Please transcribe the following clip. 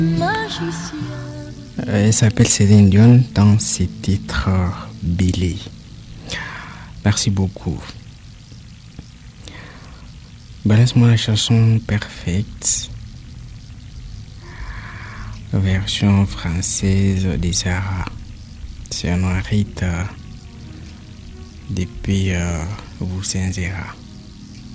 Elle s'appelle Céline Dion dans ses titres Billy. Merci beaucoup. Balance-moi la chanson Perfect, version française de Zara. C'est un Rita depuis Vous Zera.